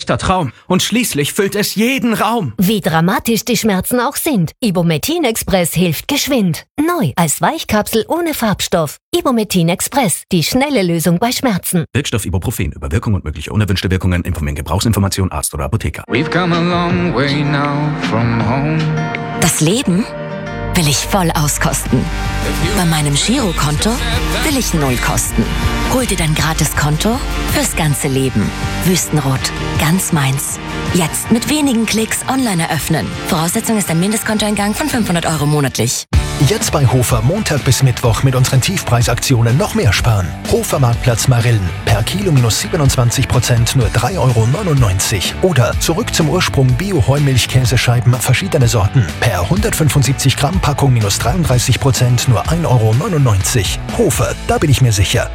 echter Traum. Und schließlich füllt es jeden Raum. Wie dramatisch die Schmerzen auch sind, Ibumetin Express hilft geschwind. Neu als Weichkapsel ohne Farbstoff. Ibumetin Express, die schnelle Lösung bei Schmerzen. Wirkstoff Ibuprofen. Über Wirkung und mögliche unerwünschte Wirkungen informieren Gebrauchsinformation, Arzt oder Apotheker. We've come a long way now from home. Das Leben will ich voll auskosten. Bei meinem Girokonto will ich 0 kosten. Hol dir dein Gratiskonto fürs ganze Leben. Wüstenrot, ganz meins. Jetzt mit wenigen Klicks online eröffnen. Voraussetzung ist ein Mindestkontoeingang von 500 € monatlich. Jetzt bei Hofer Montag bis Mittwoch mit unseren Tiefpreisaktionen noch mehr sparen. Hofer Marktplatz Marillen. Per Kilo minus 27%, nur 3,99 €. Oder zurück zum Ursprung Bio-Heumilchkäsescheiben verschiedene Sorten. Per 175 Gramm Packung minus 33%, nur 1,99 €. Hofer, da bin ich mir sicher.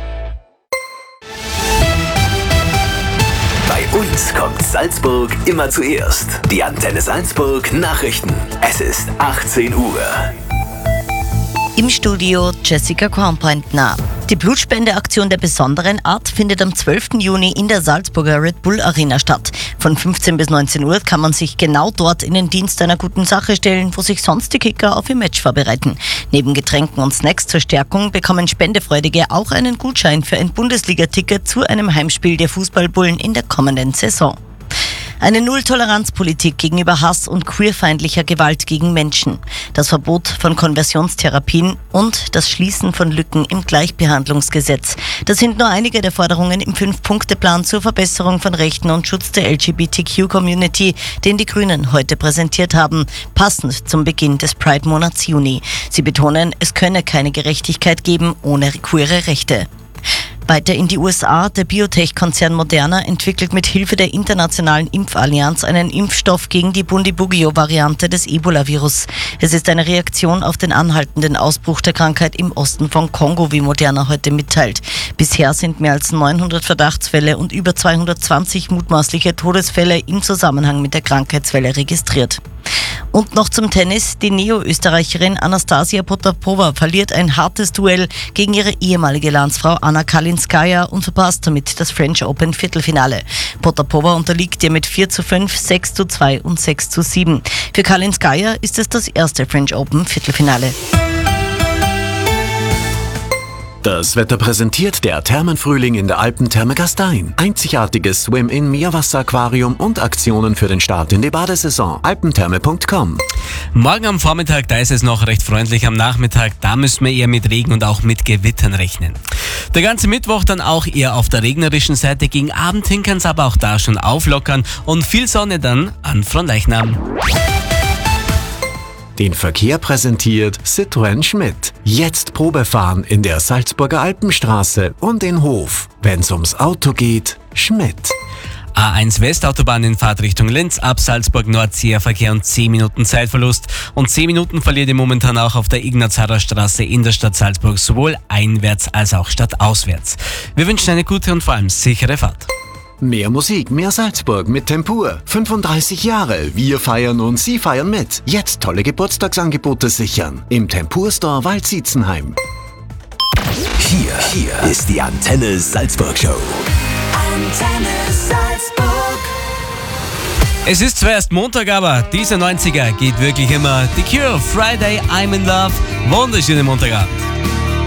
Bei uns kommt Salzburg immer zuerst. Die Antenne Salzburg Nachrichten. Es ist 18 Uhr. Im Studio Jessica Kornbrentner. Die Blutspendeaktion der besonderen Art findet am 12. Juni in der Salzburger Red Bull Arena statt. Von 15 bis 19 Uhr kann man sich genau dort in den Dienst einer guten Sache stellen, wo sich sonst die Kicker auf ihr Match vorbereiten. Neben Getränken und Snacks zur Stärkung bekommen Spendefreudige auch einen Gutschein für ein Bundesliga-Ticket zu einem Heimspiel der Fußballbullen in der kommenden Saison. Eine Null-Toleranz-Politik gegenüber Hass und queerfeindlicher Gewalt gegen Menschen, das Verbot von Konversionstherapien und das Schließen von Lücken im Gleichbehandlungsgesetz. Das sind nur einige der Forderungen im 5-Punkte-Plan zur Verbesserung von Rechten und Schutz der LGBTQ-Community, den die Grünen heute präsentiert haben, passend zum Beginn des Pride-Monats Juni. Sie betonen, es könne keine Gerechtigkeit geben ohne queere Rechte. Weiter in die USA. Der Biotech-Konzern Moderna entwickelt mit Hilfe der Internationalen Impfallianz einen Impfstoff gegen die Bundibugyo-Variante des Ebola-Virus. Es ist eine Reaktion auf den anhaltenden Ausbruch der Krankheit im Osten von Kongo, wie Moderna heute mitteilt. Bisher sind mehr als 900 Verdachtsfälle und über 220 mutmaßliche Todesfälle im Zusammenhang mit der Krankheitswelle registriert. Und noch zum Tennis. Die Neo-Österreicherin Anastasia Potapova verliert ein hartes Duell gegen ihre ehemalige Landsfrau Anna Kalinskaya und verpasst damit das French Open Viertelfinale. Potapova unterliegt ihr mit 4:5, 6:2 und 6:7. Für Kalinskaya ist es das erste French Open Viertelfinale. Das Wetter präsentiert der Thermenfrühling in der Alpentherme Gastein. Einzigartiges Swim-In-Meerwasser-Aquarium und Aktionen für den Start in die Badesaison. alpentherme.com. Morgen am Vormittag, da ist es noch recht freundlich. Am Nachmittag, da müssen wir eher mit Regen und auch mit Gewittern rechnen. Der ganze Mittwoch dann auch eher auf der regnerischen Seite. Gegen Abend hin kann es aber auch da schon auflockern und viel Sonne dann an Fronleichnam. Den Verkehr präsentiert Citroën Schmidt. Jetzt Probefahren in der Salzburger Alpenstraße und in Hof. Wenn's ums Auto geht, Schmidt. A1 Westautobahn in Fahrtrichtung Linz, ab Salzburg Nordseerverkehr und 10 Minuten Zeitverlust. Und 10 Minuten verliert ihr momentan auch auf der Ignazarrer Straße in der Stadt Salzburg, sowohl einwärts als auch stadtauswärts. Wir wünschen eine gute und vor allem sichere Fahrt. Mehr Musik, mehr Salzburg mit Tempur. 35 Jahre. Wir feiern und Sie feiern mit. Jetzt tolle Geburtstagsangebote sichern. Im Tempur Store Waldsietzenheim. Hier ist die Antenne Salzburg Show. Antenne Salzburg. Es ist zwar erst Montag, aber dieser 90er geht wirklich immer. The Cure, Friday, I'm in Love. Wunderschönen Montagabend.